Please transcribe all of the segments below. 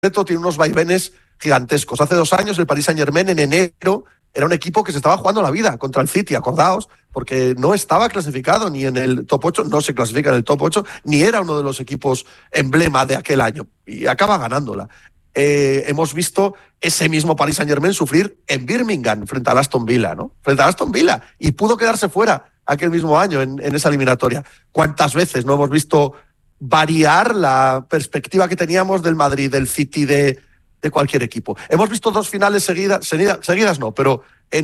tiene unos vaivenes gigantescos. Hace 2 años el Paris Saint-Germain en enero era un equipo que se estaba jugando la vida contra el City, acordaos, porque no estaba clasificado ni en el top 8, no se clasifica en el top 8, ni era uno de los equipos emblema de aquel año, y acaba ganándola. Hemos visto ese mismo Paris Saint-Germain sufrir en Birmingham frente al Aston Villa, ¿no? Frente al Aston Villa, y pudo quedarse fuera aquel mismo año en esa eliminatoria. ¿Cuántas veces no hemos visto variar la perspectiva que teníamos del Madrid, del City, de cualquier equipo? Hemos visto 2 finales seguidas no, pero en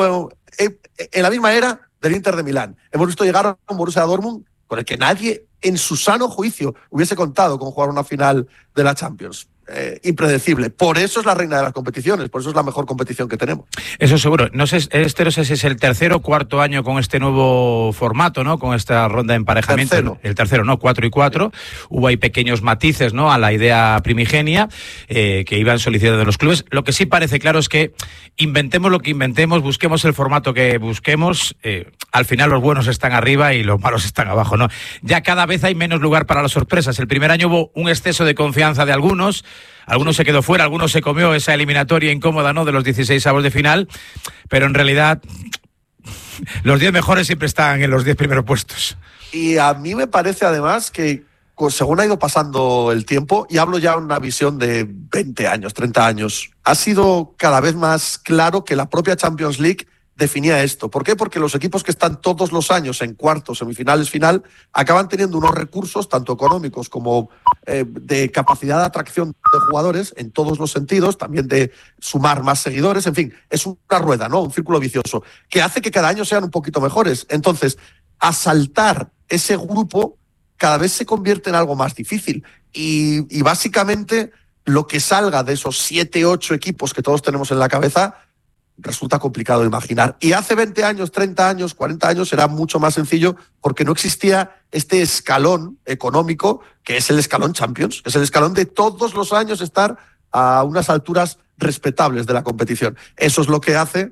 la misma era del Inter de Milán. Hemos visto llegar a un Borussia Dortmund con el que nadie en su sano juicio hubiese contado con jugar una final de la Champions. Impredecible. Por eso es la reina de las competiciones, por eso es la mejor competición que tenemos. Eso seguro. No sé si es el tercero o cuarto año con este nuevo formato, ¿no? Con esta ronda de emparejamiento. El tercero, ¿no? 4 y 4. Sí. Hubo ahí pequeños matices, ¿no? A la idea primigenia que iban solicitando de los clubes. Lo que sí parece claro es que inventemos lo que inventemos, busquemos el formato que busquemos, al final los buenos están arriba y los malos están abajo, ¿no? Ya cada vez hay menos lugar para las sorpresas. El primer año hubo un exceso de confianza de algunos se quedó fuera, algunos se comió esa eliminatoria incómoda, ¿no? De los 16avos de final, pero en realidad los 10 mejores siempre están en los 10 primeros puestos. Y a mí me parece además que según ha ido pasando el tiempo, y hablo ya en una visión de 20 años, 30 años, ha sido cada vez más claro que la propia Champions League definía esto. ¿Por qué? Porque los equipos que están todos los años en cuartos, semifinales, final, acaban teniendo unos recursos, tanto económicos como de capacidad de atracción de jugadores, en todos los sentidos, también de sumar más seguidores, en fin, es una rueda, ¿no? Un círculo vicioso, que hace que cada año sean un poquito mejores. Entonces, asaltar ese grupo cada vez se convierte en algo más difícil. Y básicamente, lo que salga de esos 7, 8 equipos que todos tenemos en la cabeza resulta complicado de imaginar. Y hace 20 años, 30 años, 40 años era mucho más sencillo porque no existía este escalón económico que es el escalón Champions, que es el escalón de todos los años estar a unas alturas respetables de la competición. Eso es lo que hace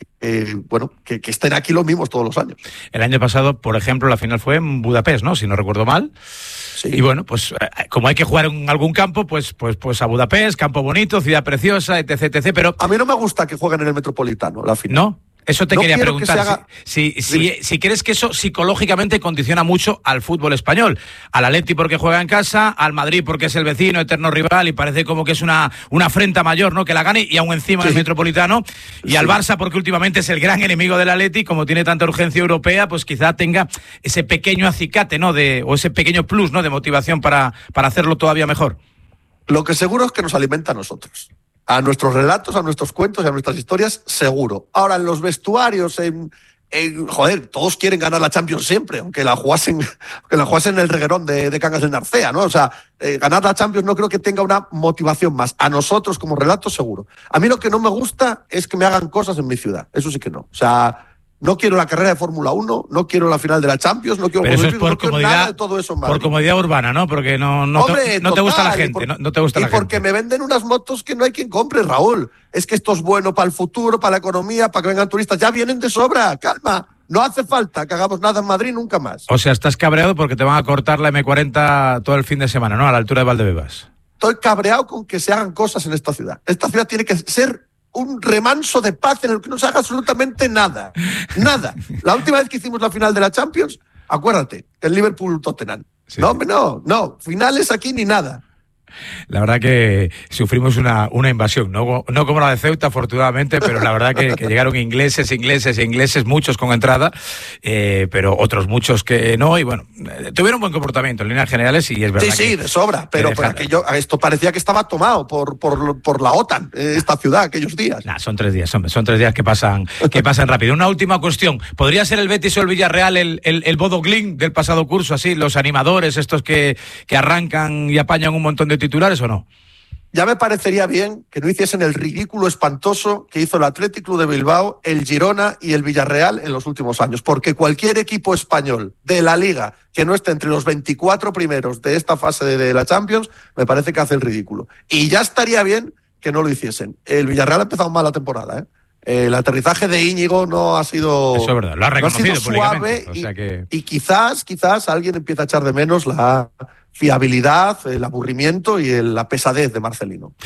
que estén aquí los mismos todos los años. El año pasado, por ejemplo, la final fue en Budapest, ¿no? Si no recuerdo mal. Sí. Y bueno, pues como hay que jugar en algún campo, pues a Budapest, campo bonito, ciudad preciosa, etc. Pero a mí no me gusta que jueguen en el Metropolitano, la final. ¿No? Eso te quería preguntar. Si crees que eso psicológicamente condiciona mucho al fútbol español. Al Atleti porque juega en casa, al Madrid porque es el vecino, eterno rival, y parece como que es una afrenta mayor, ¿no? Que la gane, y aún encima el Metropolitano. Y al Barça porque últimamente es el gran enemigo del Atleti, como tiene tanta urgencia europea, pues quizá tenga ese pequeño acicate, ¿no? O ese pequeño plus, ¿no? De motivación para hacerlo todavía mejor. Lo que seguro es que nos alimenta a nosotros. A nuestros relatos, a nuestros cuentos y a nuestras historias, seguro. Ahora, en los vestuarios, todos quieren ganar la Champions siempre, aunque la jugasen en el reguerón de Cangas de Narcea, ¿no? O sea, ganar la Champions no creo que tenga una motivación más. A nosotros, como relatos, seguro. A mí lo que no me gusta es que me hagan cosas en mi ciudad. Eso sí que no. O sea, no quiero la carrera de Fórmula 1, no quiero la final de la Champions, no quiero... Pero eso es por comodidad, nada de todo eso en Madrid. Por comodidad urbana, ¿no? Porque no te gusta la gente, no te gusta la gente. Y porque me venden unas motos que no hay quien compre, Raúl. Es que esto es bueno para el futuro, para la economía, para que vengan turistas. Ya vienen de sobra, calma. No hace falta que hagamos nada en Madrid nunca más. O sea, estás cabreado porque te van a cortar la M40 todo el fin de semana, ¿no? A la altura de Valdebebas. Estoy cabreado con que se hagan cosas en esta ciudad. Esta ciudad tiene que ser un remanso de paz en el que no se haga absolutamente nada. Nada. La última vez que hicimos la final de la Champions, acuérdate, el Liverpool-Tottenham. Sí. No, finales aquí ni nada. La verdad que sufrimos una invasión, no como la de Ceuta, afortunadamente, pero la verdad que llegaron ingleses, muchos con entrada, pero otros muchos que no, y bueno, tuvieron buen comportamiento en líneas generales, y es verdad. Sí, de sobra, pero esto parecía que estaba tomado por la OTAN, esta ciudad, aquellos días. Son 3 días, hombre, son 3 días que pasan rápido. Una última cuestión, ¿podría ser el Betis o el Villarreal el Bodo Glimt del pasado curso, así, los animadores, estos que arrancan y apañan un montón de titulares, o no? Ya me parecería bien que no hiciesen el ridículo espantoso que hizo el Athletic Club de Bilbao, el Girona y el Villarreal en los últimos años, porque cualquier equipo español de la Liga que no esté entre los 24 primeros de esta fase de la Champions, me parece que hace el ridículo. Y ya estaría bien que no lo hiciesen. El Villarreal ha empezado mal la temporada, ¿eh? El aterrizaje de Íñigo no ha sido... Eso es verdad, lo ha reconocido suave, o sea que... y quizás alguien empieza a echar de menos la fiabilidad, el aburrimiento y la pesadez de Marcelino.